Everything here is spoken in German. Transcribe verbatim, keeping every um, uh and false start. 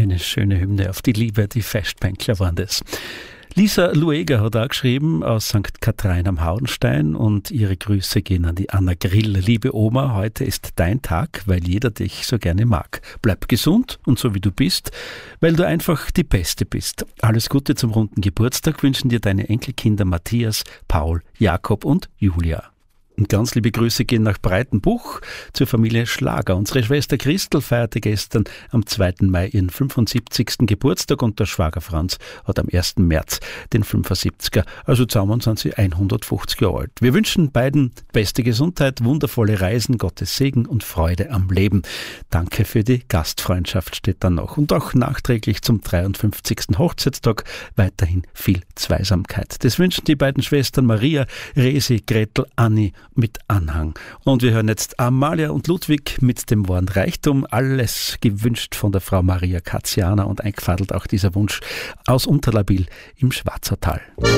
Eine schöne Hymne auf die Liebe, die Festbänkler waren das. Lisa Lueger hat auch geschrieben aus Sankt Kathrein am Hauenstein und ihre Grüße gehen an die Anna Grill. Liebe Oma, heute ist dein Tag, weil jeder dich so gerne mag. Bleib gesund und so wie du bist, weil du einfach die Beste bist. Alles Gute zum runden Geburtstag wünschen dir deine Enkelkinder Matthias, Paul, Jakob und Julia. Und ganz liebe Grüße gehen nach Breitenbuch zur Familie Schlager. Unsere Schwester Christel feierte gestern am zweiten Mai ihren fünfundsiebzigsten Geburtstag und der Schwager Franz hat am ersten März den fünfundsiebziger. Also zusammen sind sie hundertfünfzig Jahre alt. Wir wünschen beiden beste Gesundheit, wundervolle Reisen, Gottes Segen und Freude am Leben. Danke für die Gastfreundschaft steht dann noch. Und auch nachträglich zum dreiundfünfzigsten Hochzeitstag weiterhin viel Zweisamkeit. Das wünschen die beiden Schwestern Maria, Resi, Gretel, Anni mit Anhang. Und wir hören jetzt Amalia und Ludwig mit dem Wort Reichtum. Alles gewünscht von der Frau Maria Katziana und eingefadelt auch dieser Wunsch aus Unterlabil im Schwarzertal.